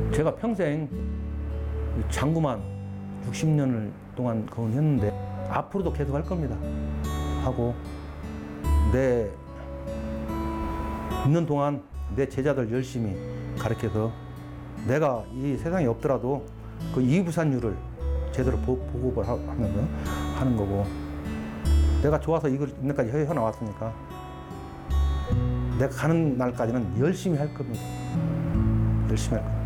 제가 평생 장구만 60년을 동안 거운했는데 앞으로도 계속 할 겁니다. 하고 내 있는 동안 내 제자들 열심히 가르쳐서 내가 이 세상에 없더라도 그 이부산율을 제대로 보급을 하면서 하는 거고, 내가 좋아서 이걸 이때까지 해나왔으니까 내가 가는 날까지는 열심히 할 겁니다. 열심히 할 겁니다.